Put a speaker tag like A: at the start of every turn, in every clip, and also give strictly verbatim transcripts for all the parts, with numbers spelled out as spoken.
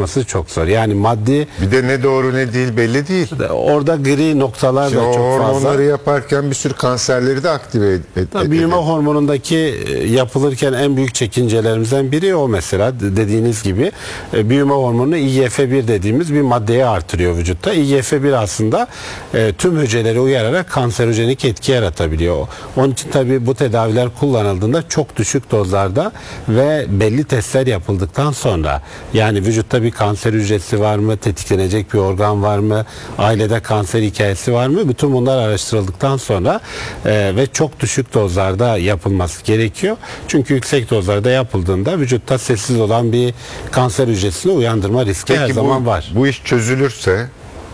A: ulaşması çok zor. Yani maddi...
B: Bir de ne doğru ne değil belli değil.
A: Orada gri noktalar
B: işte
A: da çok fazla.
B: Hormonları yaparken bir sürü kanserleri de aktive ed
A: Tabii büyüme hormonundaki yapılırken en büyük çekincelerimizden biri o mesela. Dediğiniz gibi büyüme hormonu I G F bir dediğimiz bir maddeyi artırıyor vücutta. I G F bir aslında e, tüm hücreleri uyararak kanserojenik etki yaratabiliyor. Onun için tabii bu tedaviler kullanıldığında çok düşük dozlarda ve belli testler yapıldıktan sonra, yani vücutta bir kanser hücresi var mı, tetiklenecek bir organ var mı, ailede kanser hikayesi var mı, bütün bunlar araştırıldıktan sonra e, ve çok düşük dozlarda yapılması gerekiyor. Çünkü yüksek dozlarda yapıldığında vücutta sessiz olan bir kanser hücresini uyandırma riski
B: Peki
A: her
B: bu,
A: zaman var.
B: Bu iş çözülürse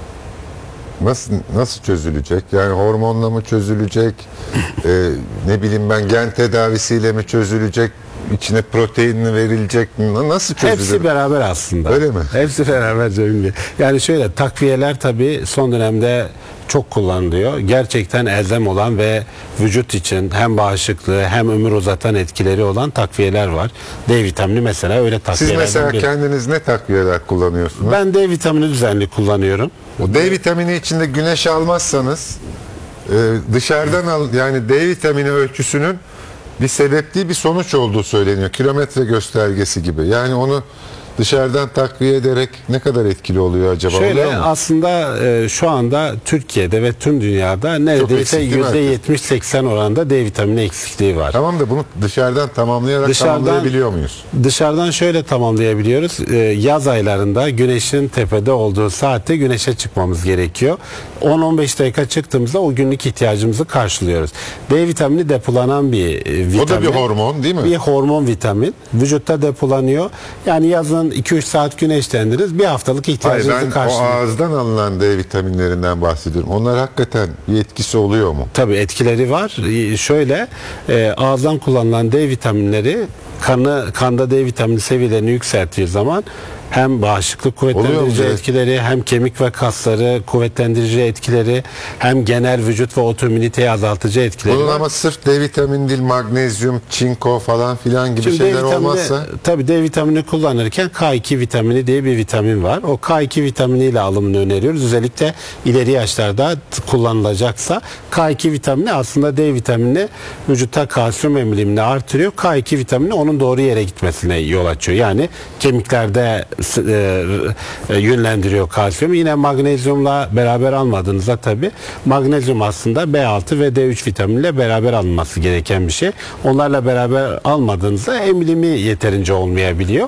B: nasıl nasıl çözülecek? Yani hormonla mı çözülecek? ee, ne bileyim ben gen tedavisiyle mi çözülecek? İçine protein verilecek mi? Nasıl çözülür?
A: Hepsi beraber aslında.
B: Öyle mi?
A: Hepsi beraber Cemil. Yani şöyle, takviyeler tabii son dönemde çok kullanılıyor. Gerçekten elzem olan ve vücut için hem bağışıklığı hem ömür uzatan etkileri olan takviyeler var. D vitamini mesela öyle takviyelerden.
B: Siz mesela
A: biri.
B: kendiniz ne takviyeler kullanıyorsunuz?
A: Ben D vitamini düzenli kullanıyorum.
B: O D vitamini içinde güneş almazsanız e, dışarıdan al, yani D vitamini ölçüsünün bir sebep değil bir sonuç olduğu söyleniyor. Kilometre göstergesi gibi. Yani onu dışarıdan takviye ederek ne kadar etkili oluyor acaba?
A: Şöyle aslında e, şu anda Türkiye'de ve tüm dünyada neredeyse yüzde yetmiş seksen oranda D vitamini eksikliği var.
B: Tamam da bunu dışarıdan tamamlayarak
A: dışarıdan,
B: tamamlayabiliyor muyuz?
A: Dışarıdan şöyle tamamlayabiliyoruz. E, yaz aylarında güneşin tepede olduğu saatte güneşe çıkmamız gerekiyor. on on beş dakika çıktığımızda o günlük ihtiyacımızı karşılıyoruz. D vitamini depolanan bir e, vitamin.
B: O da bir hormon değil mi?
A: Bir hormon vitamin. Vücutta depolanıyor. Yani yazın iki üç saat güneşlendiniz, bir haftalık ihtiyacınızı karşılıyor.
B: Ben o ağızdan alınan D vitaminlerinden bahsediyorum. Onlar hakikaten bir etkisi oluyor mu?
A: Tabii etkileri var. Şöyle e, ağızdan kullanılan D vitaminleri kanı kanda D vitamini seviyelerini yükselttiği zaman hem bağışıklık kuvvetlendirici etkileri, hem kemik ve kasları kuvvetlendirici etkileri, hem genel vücut ve otoimmüniteyi azaltıcı etkileri
B: Bunun
A: var.
B: ama sırf D vitamini değil, magnezyum, çinko falan filan gibi
A: Şimdi
B: şeyler
A: D vitamini,
B: olmazsa.
A: tabii D vitamini kullanırken K iki vitamini diye bir vitamin var. O K iki vitaminiyle alımını öneriyoruz. Özellikle ileri yaşlarda kullanılacaksa K iki vitamini aslında D vitamini vücutta kalsiyum emilimini artırıyor. K iki vitamini onun doğru yere gitmesine yol açıyor. Yani kemiklerde e, yönlendiriyor kalsiyumu. Yine magnezyumla beraber almadığınızda tabii magnezyum aslında B altı ve D üç vitaminiyle beraber alınması gereken bir şey. Onlarla beraber almadığınızda emilimi yeterince olmayabiliyor.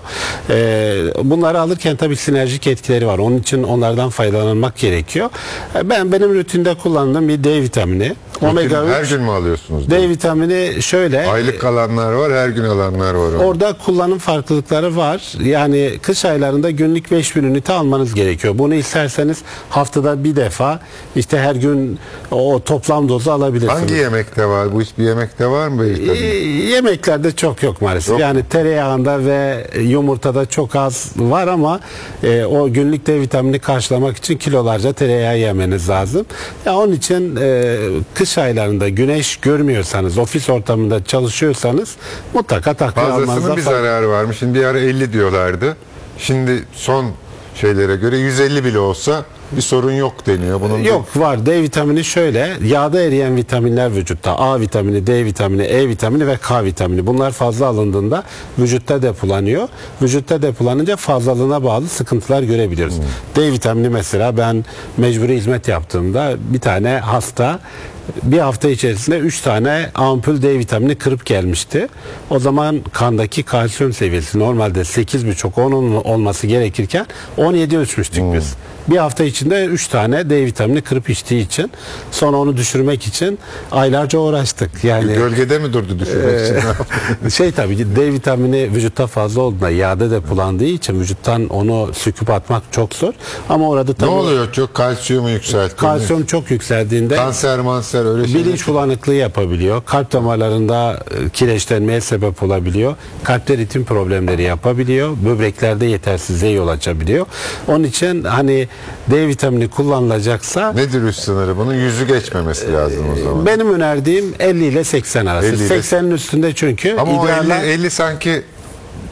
A: E, bunları alırken tabii sinerjik etkileri var. Onun için onlardan faydalanmak gerekiyor. E, ben benim rutinde kullandığım bir D vitamini. Omega üç.
B: Her gün mü alıyorsunuz?
A: D vitamini şöyle.
B: Aylık alanlar var, her gün alanlar var.
A: Orada kullanım farklılıkları var. Yani kış aylarında günlük beş bin ünite almanız gerekiyor. Bunu isterseniz haftada bir defa işte her gün o toplam dozu alabilirsiniz.
B: Hangi yemekte var? Bu hiçbir yemekte var mı?
A: E, yemeklerde çok yok maalesef. Yok. Yani tereyağında ve yumurtada çok az var ama e, o günlük D vitamini karşılamak için kilolarca tereyağı yemeniz lazım. Ya onun için e, kış aylarında güneş görmüyorsanız, ofis ortamında çalışıyorsanız mutlaka takviye almanızda
B: fazlasının bir zararı varmış. Şimdi bir ara elli diyorlardı. Şimdi son şeylere göre yüz elli bile olsa bir sorun yok deniyor. Bunun
A: yok var. D vitamini şöyle, yağda eriyen vitaminler vücutta. A vitamini, D vitamini, E vitamini ve K vitamini. Bunlar fazla alındığında vücutta depolanıyor. Vücutta depolanınca fazlalığına bağlı sıkıntılar görebiliyoruz. Hmm. D vitamini mesela ben mecburi hizmet yaptığımda bir tane hasta bir hafta içerisinde üç tane ampul D vitamini kırıp gelmişti. O zaman kandaki kalsiyum seviyesi normalde sekiz buçuk on olması gerekirken on yedi ölçmüştük hmm. biz. Bir hafta içinde üç tane D vitamini kırıp içtiği için, sonra onu düşürmek için aylarca uğraştık. Yani
B: gölgede mi durdu düşürmek
A: e, için? Şey tabii ki D vitamini vücutta fazla olduğunda, yağda depolandığı için vücuttan onu söküp atmak çok zor. Ama orada tabii
B: ne oluyor? Çok kalsiyumu yükseltti.
A: Kalsiyum çok yükseldiğinde
B: kanser manser öyle şeyler.
A: Bilinç bulanıklığı yapabiliyor. Kalp damarlarında kireçlenmeye sebep olabiliyor. Kalpte ritim problemleri yapabiliyor. Böbreklerde yetersizliğe yol açabiliyor. Onun için hani D vitamini kullanılacaksa
B: nedir üst sınırı? Bunun yüzü geçmemesi lazım o zaman.
A: Benim önerdiğim elli ile seksen arası. seksenin üstünde çünkü
B: ama
A: idrarlar...
B: elli, elli sanki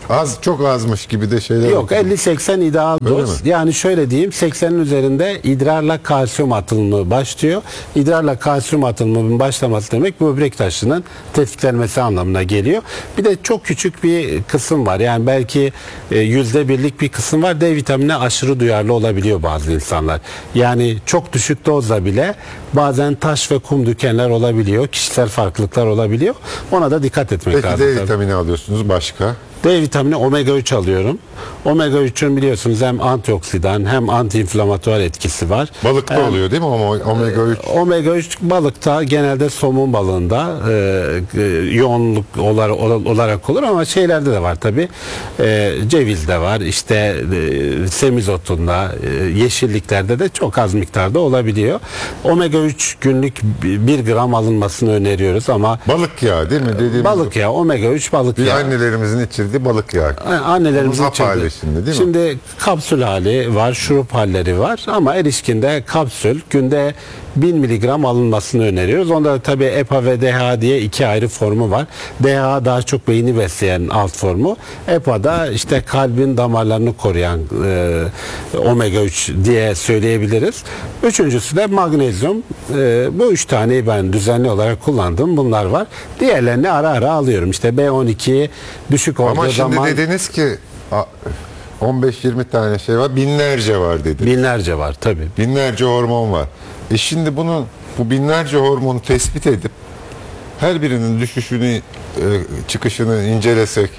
B: Az, çok azmış gibi de şeyler.
A: Yok,
B: okudum.
A: elli seksen ideal
B: Öyle
A: doz.
B: mi?
A: Yani şöyle diyeyim, seksenin üzerinde idrarla kalsiyum atılımı başlıyor. İdrarla kalsiyum atılımının başlaması demek böbrek taşının tetiklenmesi anlamına geliyor. Bir de çok küçük bir kısım var. Yani belki e, yüzde birlik bir kısım var. D vitaminine aşırı duyarlı olabiliyor bazı insanlar. Yani çok düşük dozla bile bazen taş ve kum dökenler olabiliyor. Kişisel farklılıklar olabiliyor. Ona da dikkat etmek
B: Peki
A: lazım.
B: D
A: tabii.
B: vitamini alıyorsunuz başka?
A: D vitamini omega üç alıyorum. Omega üçün biliyorsunuz hem antioksidan hem antiinflamatuar etkisi var.
B: Balıkta
A: Hem-
B: oluyor değil mi omega üç?
A: Omega üç balıkta genelde somun balığında e, e, yoğunluk olarak, olarak olur ama şeylerde de var tabi. E, cevizde var, işte e, semizotunda, e, yeşilliklerde de çok az miktarda olabiliyor. Omega üç günlük bir gram alınmasını öneriyoruz ama
B: Balık yağı değil mi? Dediğimiz
A: balık yağı, omega üç balık
B: bir
A: yağı.
B: annelerimizin içirdiği balık yağı.
A: Annelerimizin
B: Hap
A: içinde.
B: hali şimdi değil mi?
A: Şimdi kapsül hali var, şurup halleri var ama erişkinde kapsül günde bin miligram alınmasını öneriyoruz. Onda da tabii E P A ve D H A diye iki ayrı formu var. D H A daha çok beyni besleyen alt formu. E P A'da işte kalbin damarlarını koruyan e, omega üç diye söyleyebiliriz. Üçüncüsü de magnezyum. E, bu üç taneyi ben düzenli olarak kullandığım bunlar var. Diğerlerini ara ara alıyorum. İşte B on iki düşük olduğu
B: Ama şimdi
A: zaman
B: dediniz ki a- on beş yirmi tane şey var, binlerce var dedi.
A: binlerce var tabii.
B: Binlerce hormon var. E şimdi bunun bu binlerce hormonu tespit edip her birinin düşüşünü, e, çıkışını incelesek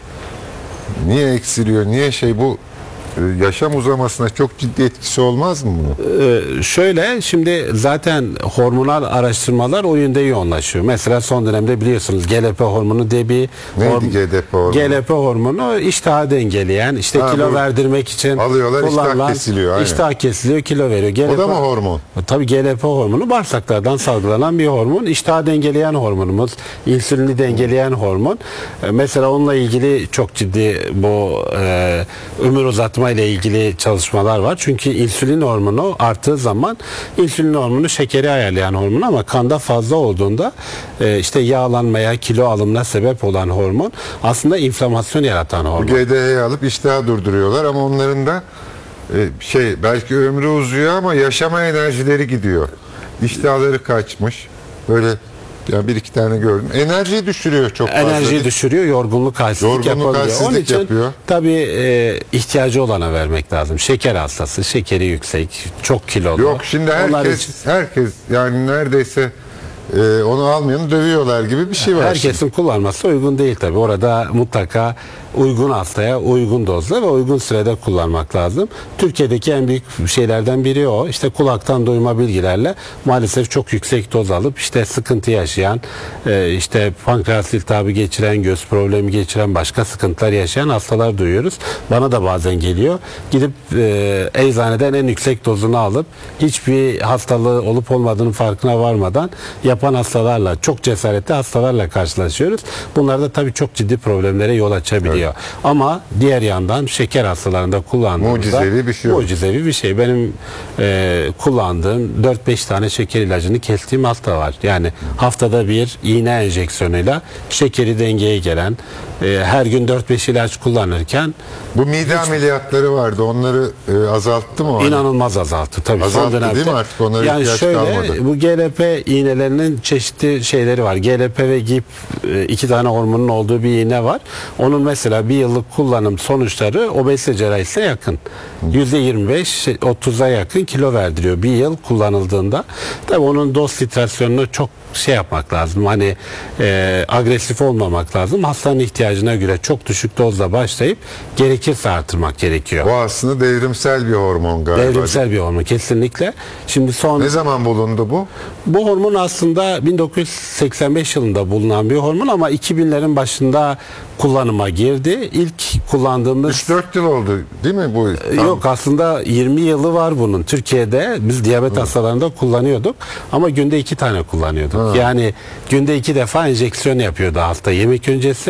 B: niye eksiliyor, niye şey bu e, yaşam uzamasına çok ciddi etkisi olmaz mı bunun?
A: Ee, şöyle şimdi zaten hormonal araştırmalar o yönde yoğunlaşıyor. Mesela son dönemde biliyorsunuz G L P hormonu diye bir
B: Neydi
A: horm-
B: G L P hormonu?
A: G L P hormonu iştahı dengeleyen, işte
B: Ha,
A: kilo
B: bu
A: verdirmek için
B: alıyorlar, iştah
A: kullanılan-
B: kesiliyor, aynen.
A: iştah kesiliyor, kilo veriyor. G L P
B: O da mı hormon?
A: Tabii G L P hormonu bağırsaklardan salgılanan bir hormon. İştahı dengeleyen hormonumuz, insülini dengeleyen hormon. Ee, Mesela onunla ilgili çok ciddi bu e, ömür uzatma ile ilgili çalışmalar var. Çünkü insülin hormonu arttığı zaman insülin hormonu şekeri ayarlayan hormon ama kanda fazla olduğunda e, işte yağlanmaya, kilo alımına sebep olan hormon aslında inflamasyon yaratan hormon.
B: G D H'yi alıp iştahı durduruyorlar ama onların da e, şey belki ömrü uzuyor ama yaşama enerjileri gidiyor. İştahları kaçmış. Böyle ya bir iki tane gördüm. Enerjiyi düşürüyor çok fazla.
A: Enerjiyi düşürüyor, yorgunluk, halsizlik
B: Yorgunluk,
A: yapabiliyor.
B: halsizlik
A: Onun için
B: yapıyor.
A: tabii e, ihtiyacı olana vermek lazım. Şeker hastası, şekeri yüksek, çok kilolu.
B: Yok şimdi
A: Onlar
B: herkes
A: için-
B: herkes yani neredeyse e, onu almayanı dövüyorlar gibi bir şey var. şimdi.
A: herkesin kullanması uygun değil tabii. Orada mutlaka uygun hastaya uygun dozda ve uygun sürede kullanmak lazım. Türkiye'deki en büyük şeylerden biri o. İşte kulaktan duyma bilgilerle maalesef çok yüksek doz alıp işte sıkıntı yaşayan, e, işte pankreas iltihabı geçiren, göz problemi geçiren, başka sıkıntılar yaşayan hastalar duyuyoruz. Bana da bazen geliyor. Gidip e, eczaneden en yüksek dozunu alıp hiçbir hastalığı olup olmadığının farkına varmadan yapan hastalarla, çok cesaretli hastalarla karşılaşıyoruz. Bunlar da tabii çok ciddi problemlere yol açabiliyor. Ama diğer yandan şeker hastalarında kullandığımızda
B: Mucizevi bir şey oldu.
A: mucizevi bir şey. Benim e, kullandığım dört beş tane şeker ilacını kestiğim hasta var. Yani haftada bir iğne enjeksiyonuyla şekeri dengeye gelen, e, her gün dört beş ilaç kullanırken
B: Bu mide ameliyatları vardı. Onları e, azalttı mı? o?
A: İnanılmaz azalttı tabii.
B: Azalttı
A: son dönemde.
B: değil mi? Artık onlara
A: yani
B: ihtiyaç
A: şöyle,
B: kalmadı.
A: bu G L P iğnelerinin çeşitli şeyleri var. G L P ve G I P e, iki tane hormonun olduğu bir iğne var. Onun mesela bir yıllık kullanım sonuçları obezite cerrahisine yakın. yüzde yirmi beş otuza yakın kilo verdiriyor bir yıl kullanıldığında. Tabii onun doz titrasyonunu çok şey yapmak lazım. Hani e, agresif olmamak lazım. Hastanın ihtiyacına göre çok düşük dozla başlayıp gerekirse artırmak gerekiyor.
B: O aslında devrimsel bir hormon galiba.
A: Devrimsel bir hormon kesinlikle. Şimdi son
B: Ne zaman bulundu bu?
A: bu hormon aslında bin dokuz yüz seksen beş yılında bulunan bir hormon ama iki binlerin başında kullanıma girdi. İlk kullandığımız
B: üç dört yıl oldu değil mi bu? Tam-
A: yok aslında yirmi yılı var bunun. Türkiye'de biz diyabet hastalarında kullanıyorduk ama günde iki tane kullanıyorduk. Yani günde iki defa enjeksiyon yapıyordu hasta yemek öncesi. Sonra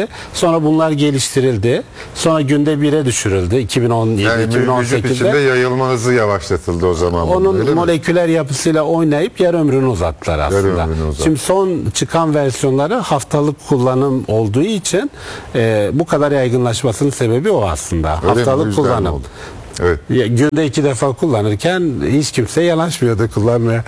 A: Sonra bunlar geliştirildi. Sonra günde bire düşürüldü. iki bin on yedi
B: Yani
A: iki bin on
B: vücut içinde
A: sekizde.
B: yayılma hızı yavaşlatıldı o zaman. bunun,
A: Onun
B: öyle mi?
A: moleküler yapısıyla oynayıp yarı ömrünü uzattılar aslında.
B: ömrünü uzattılar.
A: Şimdi son çıkan versiyonları haftalık kullanım olduğu için e, bu kadar yaygınlaşmasının sebebi o aslında.
B: Öyle mi? O
A: Haftalık
B: yüzden
A: kullanım.
B: oldu. Evet.
A: Ya, günde iki defa kullanırken hiç kimse yanaşmıyordu kullanmaya.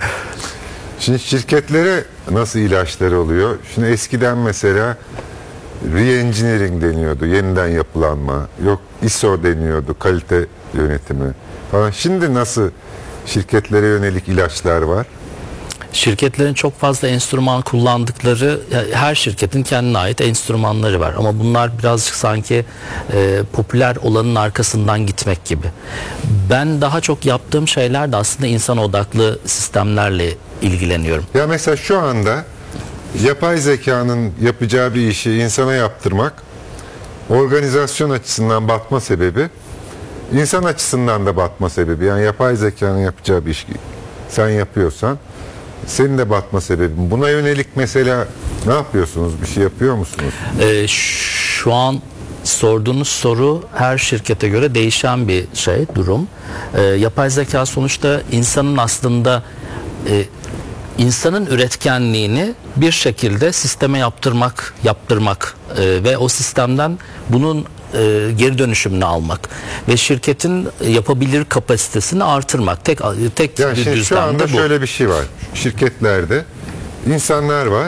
B: Şimdi şirketlere nasıl ilaçları oluyor? Şimdi eskiden mesela re-engineering deniyordu, yeniden yapılanma. Yok I S O deniyordu, kalite yönetimi falan. Şimdi nasıl şirketlere yönelik ilaçlar var?
C: Şirketlerin çok fazla enstrüman kullandıkları, her şirketin kendine ait enstrümanları var ama bunlar birazcık sanki e, popüler olanın arkasından gitmek gibi. Ben daha çok yaptığım şeyler de aslında insan odaklı sistemlerle ilgileniyorum.
B: Ya mesela şu anda yapay zekanın yapacağı bir işi insana yaptırmak organizasyon açısından batma sebebi, insan açısından da batma sebebi. Yani yapay zekanın yapacağı bir iş sen yapıyorsan senin de batma sebebin. Buna yönelik mesela ne yapıyorsunuz? Bir şey yapıyor musunuz?
C: E, şu an sorduğunuz soru her şirkete göre değişen bir şey, durum. E, yapay zeka sonuçta insanın aslında e, insanın üretkenliğini bir şekilde sisteme yaptırmak, yaptırmak e, ve o sistemden bunun e, geri dönüşümünü almak ve şirketin yapabilir kapasitesini artırmak. Tek tek
B: Yani
C: bir
B: şimdi şu anda
C: düzlemde bu.
B: şöyle bir şey var. Şirketlerde insanlar var.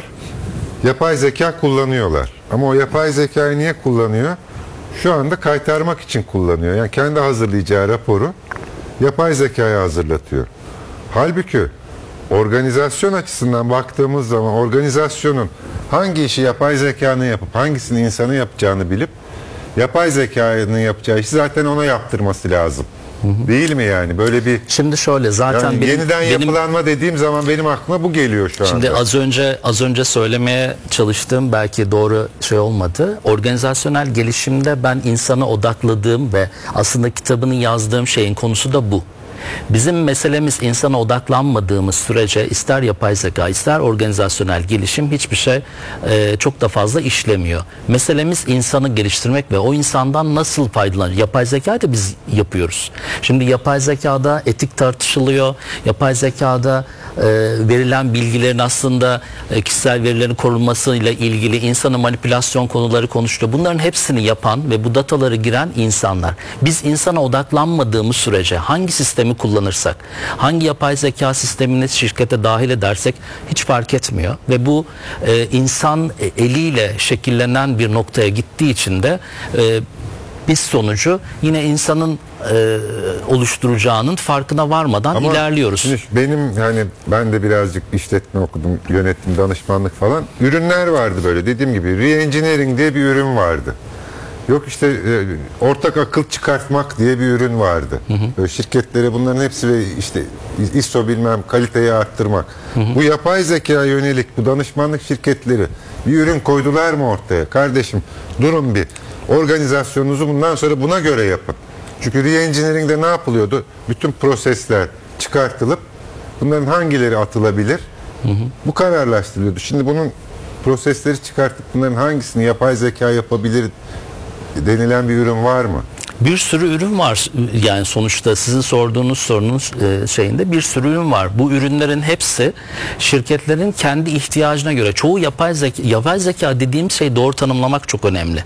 B: Yapay zeka kullanıyorlar. Ama o yapay zekayı niye kullanıyor? Şu anda kaytarmak için kullanıyor. Yani kendi hazırlayacağı raporu yapay zekaya hazırlatıyor. Halbuki organizasyon açısından baktığımız zaman organizasyonun hangi işi yapay zekanın yapıp hangisini insanın yapacağını bilip yapay zekanın yapacağı işi zaten ona yaptırması lazım. Hı hı. Değil mi yani? Böyle bir
C: Şimdi şöyle zaten
B: yani
C: benim,
B: yeniden
C: benim,
B: yapılanma dediğim zaman benim aklıma bu geliyor şu anda.
C: Şimdi az önce az önce söylemeye çalıştığım belki doğru şey olmadı. Organizasyonel gelişimde ben insana odakladığım ve aslında kitabını yazdığım şeyin konusu da bu. Bizim meselemiz insana odaklanmadığımız sürece ister yapay zeka ister organizasyonel gelişim hiçbir şey e, çok da fazla işlemiyor. Meselemiz insanı geliştirmek ve o insandan nasıl faydalanır. Yapay zekayı da biz yapıyoruz. Şimdi yapay zekada etik tartışılıyor. Yapay zekada e, verilen bilgilerin aslında e, kişisel verilerin korunmasıyla ilgili insanı manipülasyon konuları konuşuluyor. Bunların hepsini yapan ve bu dataları giren insanlar. Biz insana odaklanmadığımız sürece hangi sistemi kullanırsak, hangi yapay zeka sistemini şirkete dahil edersek hiç fark etmiyor ve bu e, insan eliyle şekillenen bir noktaya gittiği için de e, biz sonucu yine insanın e, oluşturacağının farkına varmadan
B: Ama
C: ilerliyoruz.
B: Şimdi benim yani ben de birazcık işletme okudum, yönetim, danışmanlık falan. Ürünler vardı böyle dediğim gibi. Re-engineering diye bir ürün vardı. Yok işte e, ortak akıl çıkartmak diye bir ürün vardı. Hı hı. Böyle şirketlere bunların hepsi ve işte I S O bilmem kaliteyi arttırmak. Hı hı. Bu yapay zekaya yönelik bu danışmanlık şirketleri bir ürün koydular mı ortaya? Kardeşim durun bir. Organizasyonunuzu bundan sonra buna göre yapın. Çünkü re-engineering'de ne yapılıyordu? Bütün prosesler çıkartılıp bunların hangileri atılabilir? Hı hı. Bu kararlaştırılıyordu. Şimdi bunun prosesleri çıkartıp bunların hangisini yapay zeka yapabilir denilen bir ürün var mı?
C: Bir sürü ürün var. Yani sonuçta sizin sorduğunuz sorunun e, şeyinde bir sürü ürün var. Bu ürünlerin hepsi şirketlerin kendi ihtiyacına göre. Çoğu yapay zeka, yapay zeka dediğim şey doğru tanımlamak çok önemli.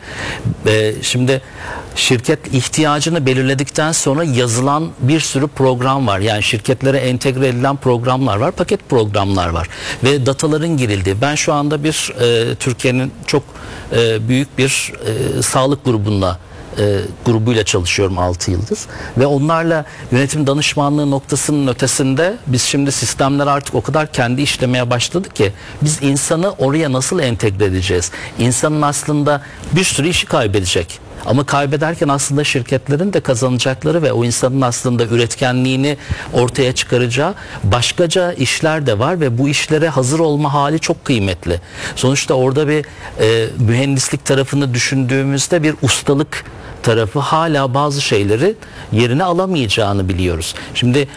C: E, şimdi şirket ihtiyacını belirledikten sonra yazılan bir sürü program var. Yani şirketlere entegre edilen programlar var, paket programlar var ve dataların girildiği. Ben şu anda bir e, Türkiye'nin çok e, büyük bir e, sağlık grubunda E, grubuyla çalışıyorum altı yıldır ve onlarla yönetim danışmanlığı noktasının ötesinde biz şimdi sistemler artık o kadar kendi işlemeye başladı ki biz insanı oraya nasıl entegre edeceğiz? İnsanın aslında bir sürü işi kaybedecek. Ama kaybederken aslında şirketlerin de kazanacakları ve o insanın aslında üretkenliğini ortaya çıkaracağı başkaca işler de var ve bu işlere hazır olma hali çok kıymetli. Sonuçta orada bir e, mühendislik tarafını düşündüğümüzde bir ustalık tarafı hala bazı şeyleri yerine alamayacağını biliyoruz. Şimdi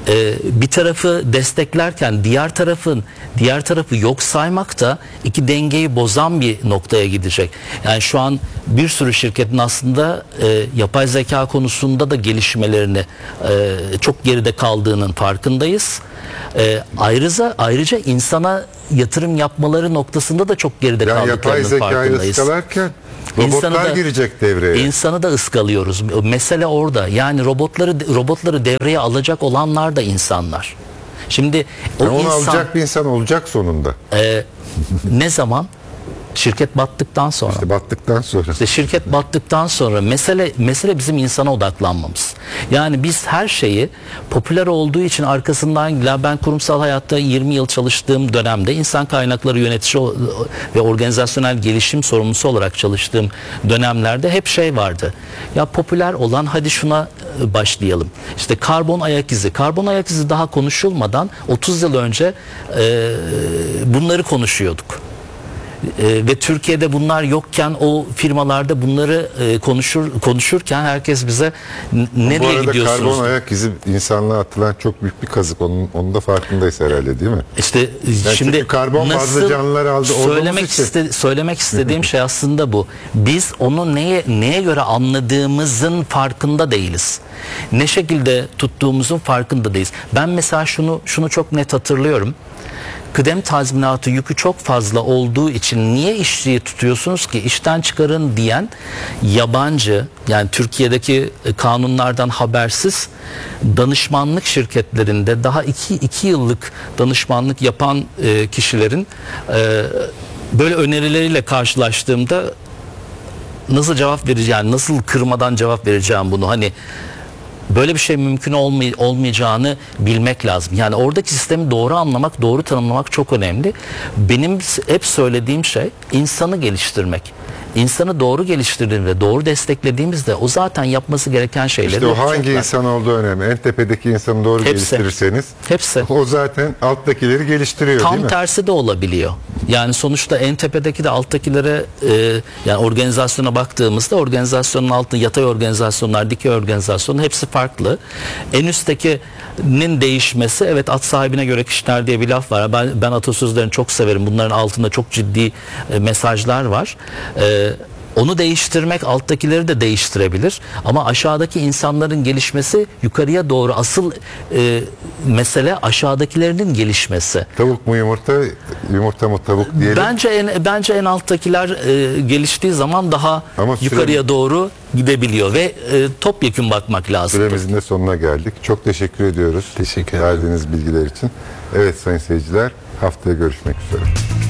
C: e, bir tarafı desteklerken diğer tarafın diğer tarafı yok saymak da iki dengeyi bozan bir noktaya gidecek. Yani şu an bir sürü şirketin aslında e, yapay zeka konusunda da gelişmelerini e, çok geride kaldığının farkındayız. E, ayrıca ayrıca insana yatırım yapmaları noktasında da çok geride
B: Yani yapay
C: kaldıklarının
B: zekayı
C: farkındayız.
B: ıskalarken
C: İnsanı
B: robotlar
C: da-
B: girecek devreye.
C: İnsanı da ıskalıyoruz. Mesele orada. Yani robotları robotları devreye alacak olanlar da insanlar. Şimdi o
B: Yani onu
C: insan
B: alacak bir insan olacak sonunda.
C: e, ne zaman? Şirket battıktan sonra.
B: İşte battıktan sonra.
C: İşte şirket battıktan sonra mesele mesele bizim insana odaklanmamız. Yani biz her şeyi popüler olduğu için arkasından gelen, ben kurumsal hayatta yirmi yıl çalıştığım dönemde insan kaynakları yönetici o- ve organizasyonel gelişim sorumlusu olarak çalıştığım dönemlerde hep şey vardı. Ya popüler olan, hadi şuna e, başlayalım. İşte karbon ayak izi. Karbon ayak izi daha konuşulmadan otuz yıl önce e, bunları konuşuyorduk. Ee, ve Türkiye'de bunlar yokken o firmalarda bunları e, konuşur konuşurken herkes bize "N-
B: Bu
C: nereye
B: arada
C: gidiyorsunuz?"
B: karbon ayak izi insanlığa atılan çok büyük bir kazık. Onun, onun da farkındayız herhalde, değil mi?
C: İşte şimdi
B: çünkü karbon bazlı
C: nasıl
B: canlıları aldı olduğumuz
C: söylemek
B: için.
C: iste, söylemek istediğim şey aslında bu. Biz onu neye neye göre anladığımızın farkında değiliz. Ne şekilde tuttuğumuzun farkında değiliz. Ben mesela şunu şunu çok net hatırlıyorum. Kıdem tazminatı yükü çok fazla olduğu için niye işçiyi tutuyorsunuz ki, işten çıkarın diyen yabancı, yani Türkiye'deki e, kanunlardan habersiz danışmanlık şirketlerinde daha iki, iki yıllık danışmanlık yapan e, kişilerin e, böyle önerileriyle karşılaştığımda nasıl cevap vereceğim, nasıl kırmadan cevap vereceğim bunu, hani böyle bir şey mümkün olmay- olmayacağını bilmek lazım. Yani oradaki sistemi doğru anlamak, doğru tanımlamak çok önemli. Benim hep söylediğim şey insanı geliştirmek. İnsanı doğru geliştirdiğimizde, doğru desteklediğimizde o zaten yapması gereken şeyleri
B: İşte o hangi
C: yapacaklar.
B: insan olduğu önemli. En tepedeki insanı doğru
C: Hepsi.
B: geliştirirseniz
C: Hepsi.
B: o zaten alttakileri geliştiriyor, değil
C: Tam
B: mi?
C: tersi de olabiliyor. Yani sonuçta en tepedeki de alttakilere e, yani organizasyona baktığımızda organizasyonun altında yatay organizasyonlar, dikey organizasyonlar hepsi farklı. En üsttekinin değişmesi, evet, at sahibine göre kişiler diye bir laf var. Ben, ben atasözlerini çok severim. Bunların altında çok ciddi e, mesajlar var. E, Onu değiştirmek alttakileri de değiştirebilir. Ama aşağıdaki insanların gelişmesi yukarıya doğru, asıl e, mesele aşağıdakilerinin gelişmesi.
B: Tavuk mu yumurta, yumurta mı tavuk diyelim.
C: Bence en bence en alttakiler e, geliştiği zaman daha
B: Ama süre-
C: yukarıya doğru gidebiliyor ve e, topyekün bakmak lazım.
B: Süremizin de sonuna geldik. Çok teşekkür ediyoruz.
A: Teşekkür ederim.
B: Verdiğiniz bilgiler için. Evet sayın seyirciler, haftaya görüşmek üzere.